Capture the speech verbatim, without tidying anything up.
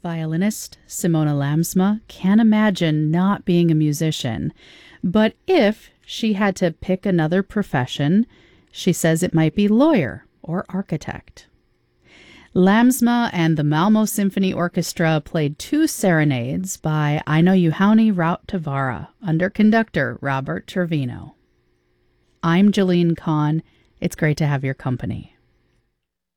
Violinist Simona Lamsma can't imagine not being a musician, but if she had to pick another profession, she says it might be lawyer or architect. Lamsma and the Malmo Symphony Orchestra played two serenades by Aino Juhani Rautavaara under conductor Robert Trevino. I'm Jolene Kahn. It's great to have your company.